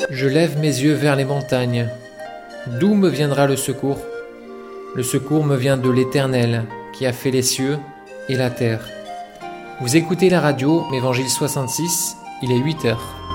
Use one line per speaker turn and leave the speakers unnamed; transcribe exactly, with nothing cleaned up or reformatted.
Je lève mes yeux vers les montagnes. D'où me viendra le secours? Le secours me vient de l'Éternel, qui a fait les cieux et la terre. Vous écoutez la radio, Évangile soixante-six, il est huit heures.